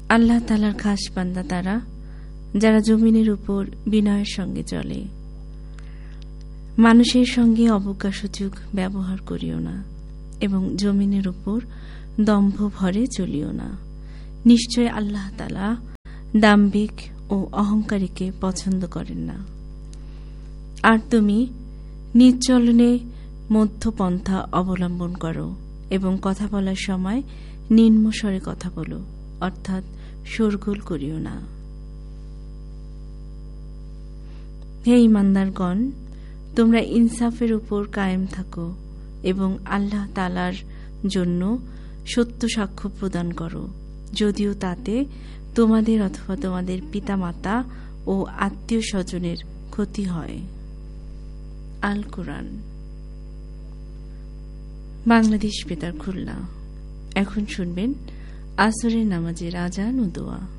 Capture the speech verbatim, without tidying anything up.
আল্লাহ তাআলার খাস বান্দা তারা, যারা জমিনের উপর বিনয়ের সঙ্গে চলে। মানুষের সঙ্গে অবজ্ঞাসূচক ব্যবহার করিও না, এবং জমিনের উপর দম্ভ ভরে চলিও না। নিশ্চয় আল্লাহ তাআলা দাম্ভিক ও অহংকারীকে পছন্দ করেন না। আর তুমি নিজ চলনে মধ্যপন্থা অবলম্বন করো, এবং কথা বলার সময় নিম্ন স্বরে কথা বলো, অর্থাৎ শোরগোল করিও না। হে ঈমানদারগণ, তোমরা ইনসাফের উপর কায়েম থাকো এবং আল্লাহ তাআলার জন্য সত্য সাক্ষ্য প্রদান করো, যদিও তাতে তোমাদের অথবা তোমাদের পিতামাতা ও আত্মীয় স্বজনের ক্ষতি হয়। আল কোরআন। বাংলাদেশ বেতার খুলনা। এখন শুনবেন আসরের নামাজের আজান ও দোয়া।